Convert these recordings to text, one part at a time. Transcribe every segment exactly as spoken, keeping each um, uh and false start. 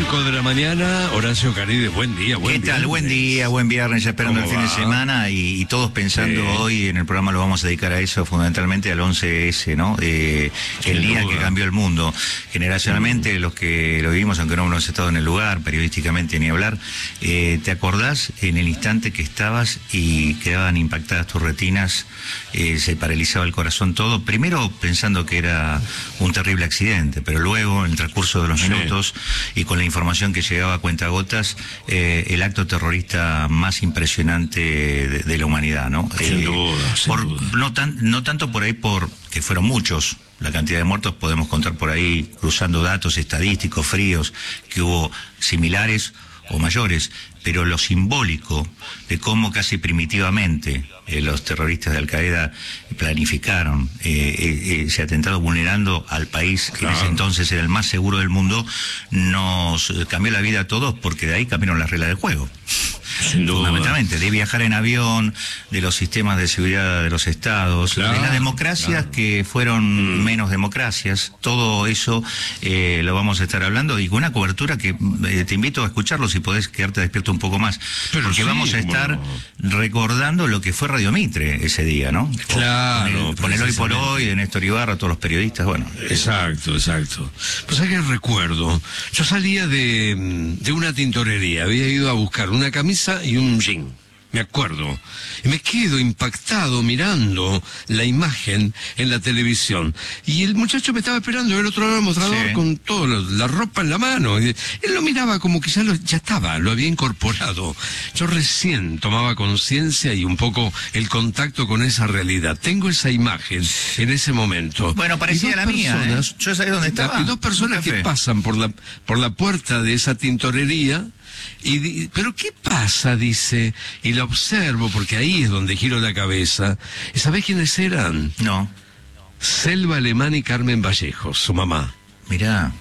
cinco de la mañana, Horacio Caride, buen día, buen ¿Qué tal? viernes. Buen día, buen viernes, ya esperando el fin va? de semana y, y todos pensando Sí. hoy en el programa lo vamos a dedicar a eso, fundamentalmente al once ese, ¿no? Eh, el día duda. que cambió el mundo. Generacionalmente, mm. los que lo vivimos, aunque no hemos estado en el lugar, periodísticamente ni hablar, eh, ¿te acordás en el instante que estabas y quedaban impactadas tus retinas, eh, se paralizaba el corazón todo? Primero pensando que era un terrible accidente, pero luego, en el transcurso de los Sí. minutos y con la información que llegaba a cuentagotas, eh, el acto terrorista más impresionante de, de la humanidad, ¿no? Sin Eh, duda, sin por, duda. No, tan, no tanto por ahí, por que fueron muchos. La cantidad de muertos podemos contar por ahí, cruzando datos estadísticos fríos, que hubo similares o mayores, pero lo simbólico de cómo casi primitivamente eh, los terroristas de Al-Qaeda planificaron eh, eh, ese atentado vulnerando al país que Claro. en ese entonces era el más seguro del mundo, nos eh, cambió la vida a todos porque de ahí cambiaron las reglas del juego. Sin duda. Fundamentalmente, de viajar en avión, de los sistemas de seguridad de los estados, Claro, de las democracias claro. que fueron Mm. menos democracias, todo eso eh, lo vamos a estar hablando y con una cobertura que eh, te invito a escucharlo si podés quedarte despierto un poco más, Pero porque sí, vamos a estar bueno. recordando lo que fue Radio Mitre ese día, ¿no? Claro, Con el, con el hoy por precisamente. hoy de Néstor Ibarra, todos los periodistas, bueno. Exacto, exacto. Pues hay que recuerdo, yo salía de, de una tintorería, había ido a buscar una camisa y un jean, me acuerdo, y me quedo impactado mirando la imagen en la televisión, y el muchacho me estaba esperando del otro lado del mostrador Sí. con toda la ropa en la mano, y él lo miraba como que ya, lo, ya estaba, lo había incorporado. Yo recién tomaba conciencia y un poco el contacto con esa realidad. Tengo esa imagen en ese momento. Bueno, Y parecía dos la mía, personas- ¿eh? Yo sabía dónde estaba. y dos personas Un que café. pasan por la por la puerta de esa tintorería y di- pero qué pasa, dice, y la observo porque ahí es donde giro la cabeza. ¿Y sabés quiénes eran? No, Selva Alemán y Carmen Vallejo, su mamá. mirá.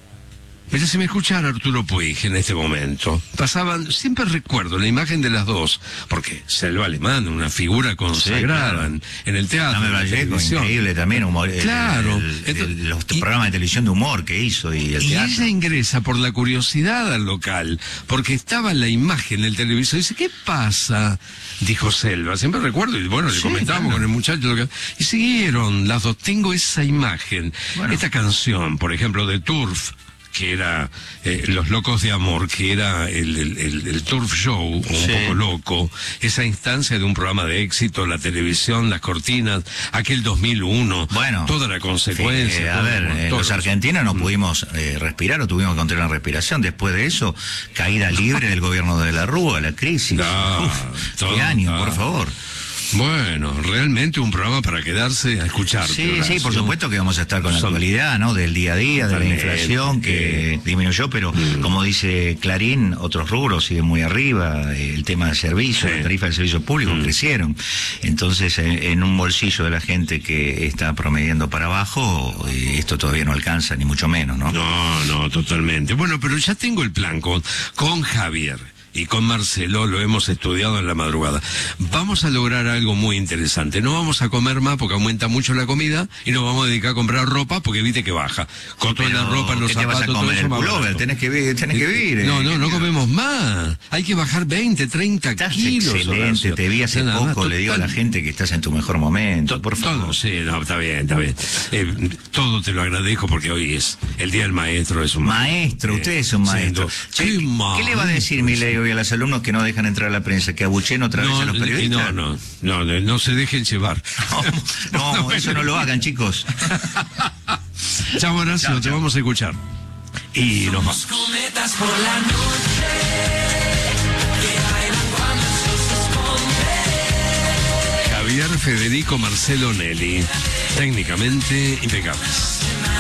Mira, si me escuchara Arturo Puig en este momento, pasaban, siempre recuerdo la imagen de las dos, porque Selva Alemán, una figura consagrada claro. en, en el teatro, Carmen en la Vallejo, televisión. increíble también, humor, el- Claro. el- el- Entonces, los y- programas de televisión de humor que hizo y el Y teatro. ella ingresa por la curiosidad al local, porque estaba la imagen del televisor. Dice, ¿qué pasa? Dijo Selva. Siempre recuerdo, y bueno, le Sí, comentábamos claro. con el muchacho. lo que- Y siguieron las dos. Tengo esa imagen. Bueno. Esta canción, por ejemplo, de Turf, que era eh, Los Locos de Amor, que era el, el, el- el Turf Show, un Sí. poco loco, esa instancia de un programa de éxito, la televisión, las cortinas, aquel dos mil uno, Bueno, toda la consecuencia. Eh, a todo, ver, bueno, eh, todo los eso. argentinos no pudimos eh, respirar o tuvimos que controlar la respiración. Después de eso, caída libre del gobierno de la Rúa, la crisis. No, Uf, todo, qué año, no. por favor. Bueno, realmente un programa para quedarse a escuchar. Sí, sí, por supuesto que vamos a estar con la Son- actualidad, ¿no? Del día a día, de la Totalmente, inflación que eh, disminuyó, pero mm. como dice Clarín, otros rubros siguen muy arriba. eh, El tema de servicio, Sí. la tarifa del servicio público Mm. crecieron. Entonces, en, en un bolsillo de la gente que está promediando para abajo, eh, esto todavía no alcanza, ni mucho menos, ¿no? No, no, totalmente. Bueno, pero ya tengo el plan con, con Javier. Y con Marcelo lo hemos estudiado en la madrugada. Vamos a lograr algo muy interesante. No vamos a comer más porque aumenta mucho la comida y nos vamos a dedicar a comprar ropa porque viste que baja. Con toda la Pero, ropa, los ¿qué te vas zapatos, a todo comer? eso El más pullover, barato. tenés que, vi- tenés que vivir. No, eh, no, no querido. comemos más. Hay que bajar veinte, treinta Estás kilos. excelente, Horacio. te vi hace Nada más, poco, le digo a la total- gente que estás en tu mejor momento, To- por favor. Todo, sí, no, está bien, está bien. Eh, todo te lo agradezco porque hoy es el Día del Maestro, es un Maestro, Eh, usted es un sin maestro. duda. Che, Qué ¿Qué, ¿Qué le va a decir maestro, Milei hoy a los alumnos que no dejan entrar a la prensa? ¿Que abuchen otra vez a los No, periodistas? no, no, no, no se dejen llevar. No, no, eso no lo hagan, chicos. Chao, Horacio, Chao, te chao. vamos a escuchar. Y nos vamos. Cometas por la noche que bailan cuando el sol se esconde. Javier, Federico, Marcelo, Nelly. Técnicamente impecables.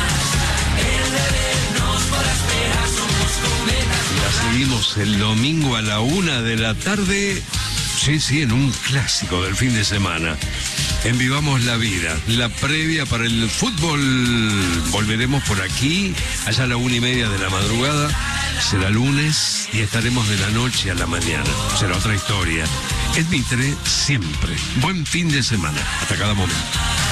La seguimos el domingo a la una de la tarde. Sí, sí, en un clásico del fin de semana. En Vivamos la Vida, la previa para el fútbol. Volveremos por aquí, allá a la una y media de la madrugada. Será lunes y estaremos de la noche a la mañana. Será otra historia. El Mitre siempre. Buen fin de semana. Hasta cada momento.